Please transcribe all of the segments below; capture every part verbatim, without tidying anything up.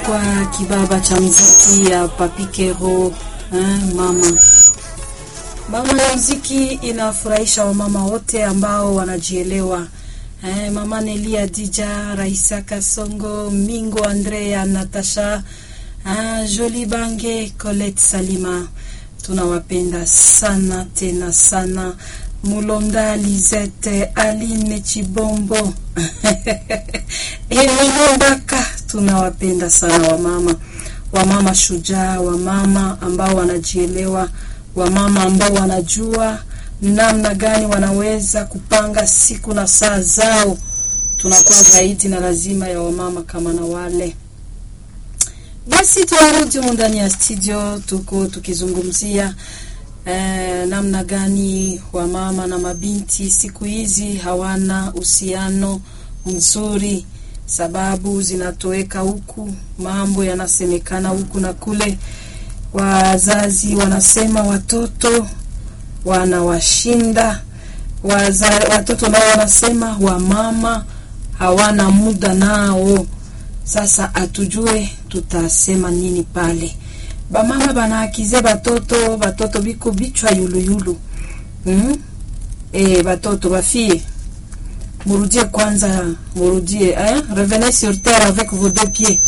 ilikuwa kibaba cha muziki ya Papi Kero, eh, mama. Mama ya muziki inafurahisha wamama wote ambao wanajielewa. Eh, mama Nelia Dija, Raisa Kasongo, Mingo Andrea, Natasha, ah, Jolie Bange, Colette Salima. Tunawapenda sana tena sana. Mulonda Lizette, Aline Chibombo. Elondaka, tunawapenda sana wamama. Wamama shujaa, wamama ambao wanajielewa, wamama ambao wanajua namna gani wanaweza kupanga siku na saa zao. Tunakuwa zaidi na lazima ya wamama kama na wale. Basi tuarudi ndani ya studio, tuko tukizungumzia eh, namna gani wamama na mabinti siku hizi hawana uhusiano mzuri, sababu zinatoweka huku, mambo yanasemekana huku na kule. Wazazi wanasema watoto wanawashinda, Waza, watoto nao wanasema wamama hawana muda nao. Sasa atujue tutasema nini pale. Bamama banakize batoto, batoto biko bichwa yulu yulu. Mhm. Eh, batoto bafie. Murudie kwanza, murudie, eh? Revenez sur terre avec vos deux pieds.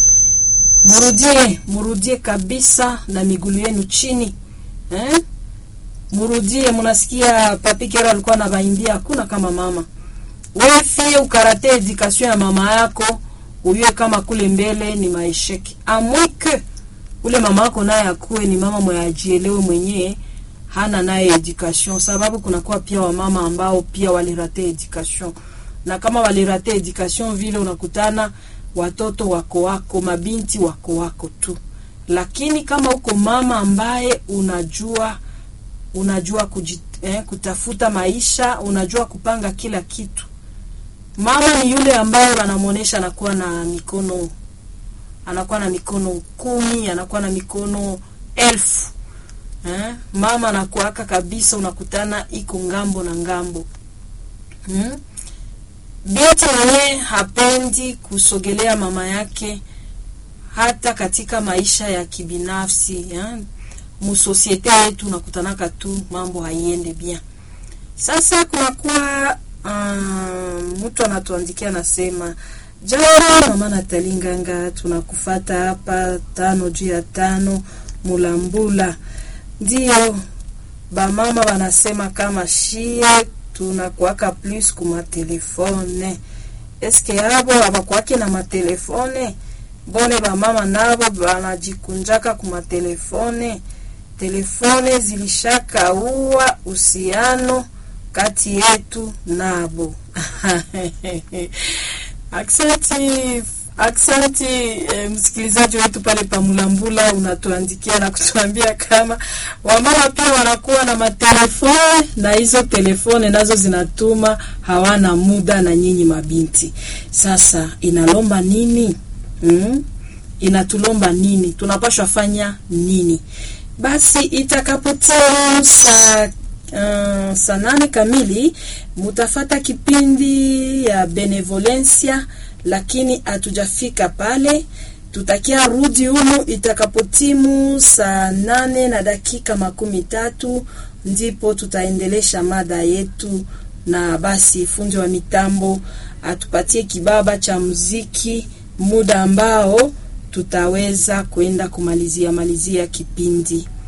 Murudie, murudie kabisa na miguu yenu chini. Eh? Murudie, munasikia Papi Kero alikuwa anabaimbia hakuna kama mama. Wewe fie ukarate education ya mama yako, uye kama kule mbele ni maisheki. Amwike ule mama yako naye akuwe ni mama mwenye ajielewe mwenyewe, hana naye education, sababu kuna kuwa pia wamama ambao pia walirate education. Na kama walirate education vile unakutana watoto wako wako, mabinti wako wako tu. Lakini kama uko mama ambaye unajua unajua kujit, eh, kutafuta maisha, unajua kupanga kila kitu. Mama ni yule ambaye anamuonesha anakuwa na mikono anakuwa na mikono kumi, anakuwa na mikono elfu. Eh? Mama anakuaka kabisa, unakutana iko ngambo na ngambo. Hmm? Binti mwenye hapendi kusogelea mama yake hata katika maisha ya kibinafsi, eh? Musosiete yetu unakutanaka tu mambo haiende bien. Sasa kuna kuwa uh, mtu anatuandikia anasema, "Jambo mama Nathalie Nganga, tunakufata hapa tano juu ya tano Mulambula." Ndio ba mama wanasema kama shie tunakuaka plus kuma telefone. Eske habo abakuake na matelefone? Bone ba mama nabo banajikunjaka kuma telefone. Telefone zilishaka uwa usiano kati yetu nabo. Aksanti, aksanti eh, msikilizaji wetu pale pa Mulambula, unatuandikia na kutuambia kama wamama pia wanakuwa na matelefone, na hizo telefone nazo zinatuma hawana muda na nyinyi mabinti. Sasa inalomba nini? Hmm? Inatulomba nini? Tunapaswa fanya nini? Basi itakapotia saa uh, saa nane kamili mutafata kipindi ya benevolencia, lakini hatujafika pale. Tutakia rudi humu itakapotimu saa nane na dakika makumi tatu, ndipo tutaendelesha mada yetu. Na basi fundi wa mitambo atupatie kibaba cha muziki, muda ambao tutaweza kwenda kumalizia malizia kipindi.